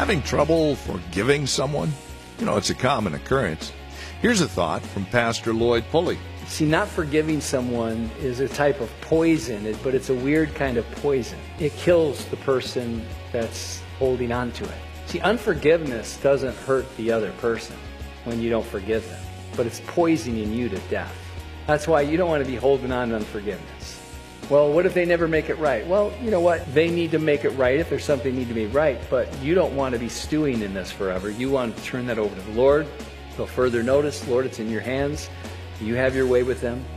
Having trouble forgiving someone? It's a common occurrence. Here's a thought from Pastor Lloyd Pulley. See, not forgiving someone is a type of poison, but it's a weird kind of poison. It kills the person that's holding on to it. See, unforgiveness doesn't hurt the other person when you don't forgive them, but it's poisoning you to death. That's why you don't want to be holding on to unforgiveness. Well, what if they never make it right? Well, you know what? They need to make it right if there's something need to be right, but you don't want to be stewing in this forever. You want to turn that over to the Lord. They'll further notice, Lord, it's in your hands. You have your way with them.